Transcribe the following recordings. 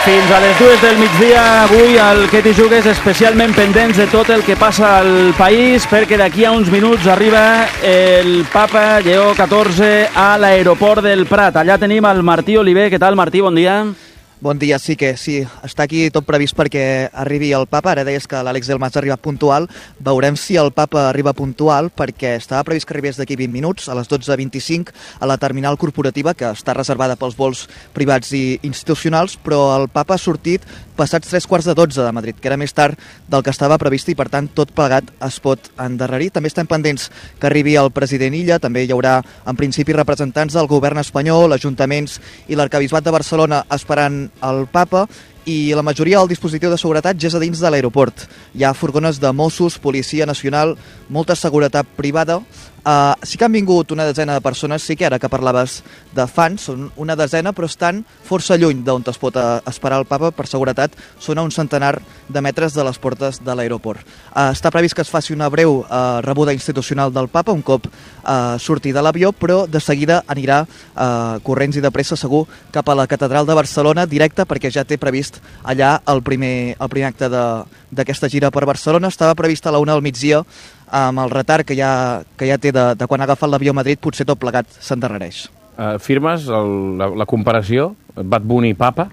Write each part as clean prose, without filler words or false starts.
Fins a les 2 del migdia, avui al Que t'hi jugues, especialment pendents de tot el que passa al país, perquè d'aquí a uns minuts arriba el papa Lleó XIV a l'aeroport del Prat. Allà tenim el Martí Oliver. Què tal, Martí? Bon dia. Bon dia, sí, està aquí tot previst perquè arribi el papa. Ara deies que l'Àlex Delmas ha arribat puntual. Veurem si el papa arriba puntual, perquè estava previst que arribés d'aquí 20 minuts, a les 12:25, a la terminal corporativa, que està reservada pels vols privats i institucionals, però el papa ha sortit passats 11:45 de Madrid, que era més tard del que estava previst i, per tant, tot plegat es pot endarrerir. També estem pendents que arribi el president Illa. També hi haurà, en principi, representants del govern espanyol, ajuntaments i l'Arquebisbat de Barcelona esperant el papa, i la majoria del dispositiu de seguretat ja és a dins de l'aeroport. Hi ha furgones de Mossos, Policia Nacional, molta seguretat privada. Sí que han vingut una desena de persones, sí que ara que parlaves de fans, són una desena, però estan força lluny d'on es pot esperar el papa. Per seguretat són a un centenar de metres de les portes de l'aeroport. Està previst que es faci una breu rebuda institucional del papa un cop surti de l'avió, però de seguida anirà corrents i de pressa segur cap a la catedral de Barcelona directe, perquè ja té previst allà el primer acte d'aquesta gira per Barcelona. Estava previst a la 1 del migdia, amb el retard que ja té de quan ha agafat l'avió a Madrid, potser tot plegat s'endarrereix. Firmes la comparació Bad Bunny Papa?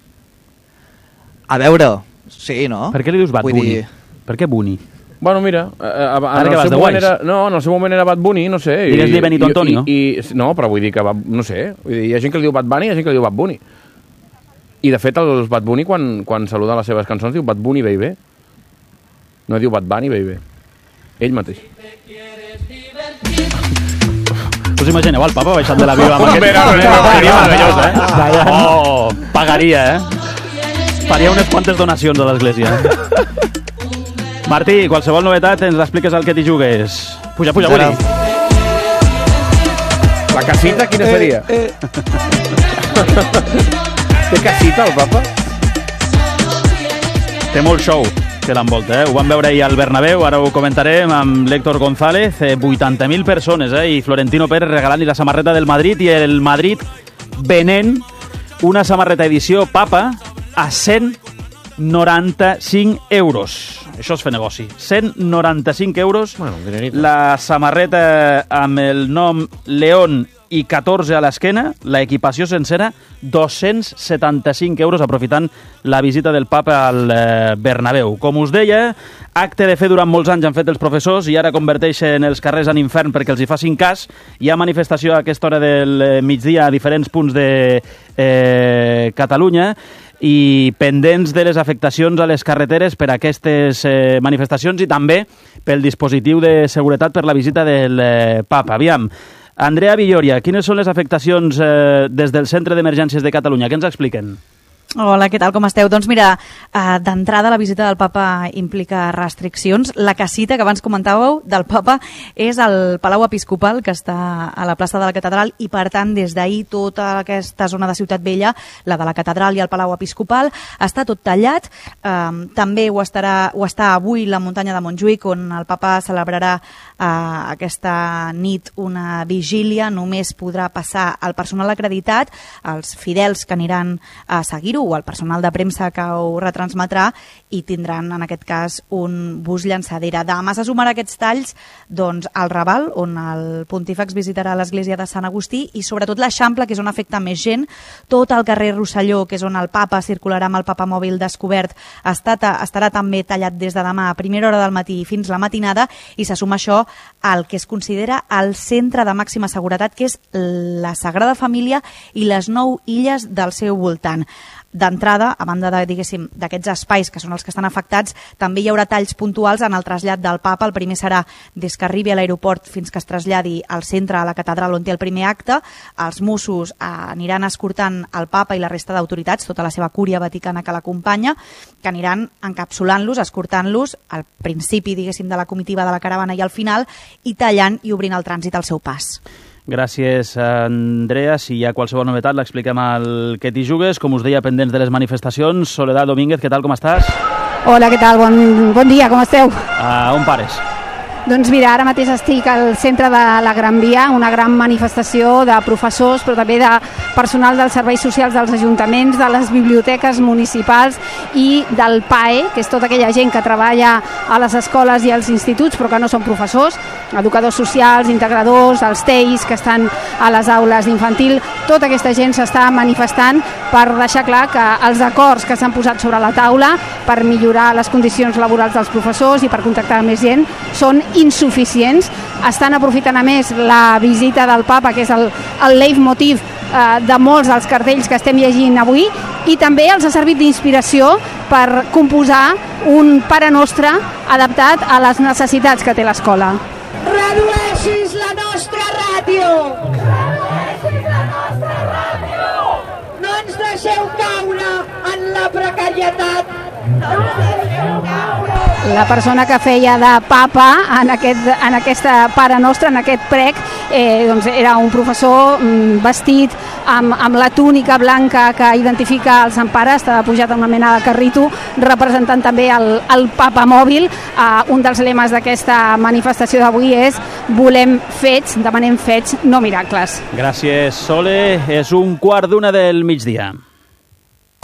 A veure, sí, no? Per què li dius Bad Bunny? Per què Bunny? Bueno, mira, ara que vas de guais. En el seu moment era Bad Bunny, no sé. Digues-li Benito Antonio. No, però vull dir que, no sé, hi ha gent que li diu Bad Bunny i hi ha gent que li diu Bad Bunny. I, de fet, els Bad Bunny, quan saluden les seves cançons, diu Bad Bunny Baby. No diu Bad Bunny Baby. Ell mateix. Us imagineu el papa baixant de l'avió amb aquest... Seria meravellós, eh? Oh, pagaria, faria unes quantes donacions a l'església. Martí, qualsevol novetat ens l'expliques al Que t'hi jugues. Puja, Willy. La casita, quina seria? Té casita, el papa? Té molt show que l'envolta, Ho vam veure ahir al Bernabéu, ara ho comentarem amb l'Héctor González, 80.000 persones, i Florentino Pérez regalant-li la samarreta del Madrid, i el Madrid venent una samarreta edició Papa a 195 euros. Això és fer negoci. 195 euros. Bueno, la samarreta amb el nom León i 14 a l'esquena, la equipació sencera, 275 euros, aprofitant la visita del papa al Bernabéu. Com us deia, acte de fe durant molts anys han fet els professors i ara converteixen els carrers en infern perquè els hi facin cas. Hi ha manifestació a aquesta hora del migdia a diferents punts de Catalunya, i pendents de les afectacions a les carreteres per aquestes manifestacions i també pel dispositiu de seguretat per la visita del papa. Aviam, Andrea Villoria, quines són les afectacions des del Centre d'Emergències de Catalunya? Què ens expliquen? Hola, què tal, com esteu? Doncs mira, d'entrada la visita del papa implica restriccions. La casita que abans comentàveu del papa és el Palau Episcopal, que està a la plaça de la Catedral, i per tant des d'ahir tota aquesta zona de Ciutat Vella, la de la Catedral i el Palau Episcopal, està tot tallat. També ho està avui la muntanya de Montjuïc, on el papa celebrarà aquesta nit una vigília. Només podrà passar el personal acreditat, els fidels que aniran a seguir-ho, o el personal de premsa que ho retransmetrà, i tindran en aquest cas un bus llançadera. Demà se sumarà aquests talls doncs, al Raval, on el pontífex visitarà l'església de Sant Agustí, i sobretot l'Eixample, que és on afecta més gent. Tot el carrer Rosselló, que és on el papa circularà amb el papamòbil descobert, estarà també tallat des de demà a primera hora del matí fins la matinada, i se suma això al que es considera el centre de màxima seguretat, que és la Sagrada Família i les 9 illes del seu voltant. D'entrada, a banda d'aquests espais que són els que estan afectats, també hi haurà talls puntuals en el trasllat del papa. El primer serà des que arribi a l'aeroport fins que es traslladi al centre, a la catedral on té el primer acte. Els Mossos aniran escortant el papa i la resta d'autoritats, tota la seva cúria vaticana que l'acompanya, que aniran encapsulant-los, escortant-los al principi, diguéssim, de la comitiva de la caravana i al final, i tallant i obrint el trànsit al seu pas. Gràcies, Andrea. Si hi ha qualsevol novetat, l'expliquem al Que t'hi jugues. Com us deia, pendents de les manifestacions. Soledad Domínguez, què tal, com estàs? Hola, què tal? Bon dia, com esteu? On pares? Doncs mira, ara mateix estic al centre de la Gran Via, una gran manifestació de professors, però també de personal dels serveis socials dels ajuntaments, de les biblioteques municipals i del PAE, que és tota aquella gent que treballa a les escoles i als instituts, però que no són professors, educadors socials, integradors, els TEIs que estan a les aules d'infantil. Tota aquesta gent s'està manifestant per deixar clar que els acords que s'han posat sobre la taula per millorar les condicions laborals dels professors i per contractar més gent són insuficients. Estan aprofitant a més la visita del papa, que és el leitmotiv de molts dels cartells que estem llegint avui, i també els ha servit d'inspiració per composar un Pare Nostre adaptat a les necessitats que té l'escola. Redueixis la nostra ràdio! Redueixis la nostra ràdio! No ens deixeu caure en la precarietat! No ens deixeu caure! La persona que feia de papa en aquesta Pare Nostre, en aquest prec, doncs era un professor vestit amb la túnica blanca que identifica el Sant Pare, estava pujat amb una mena de carrito, representant també el papa mòbil. Un dels lemes d'aquesta manifestació d'avui és volem fets, demanem fets, no miracles. Gràcies, Sole. És 1:15 del migdia.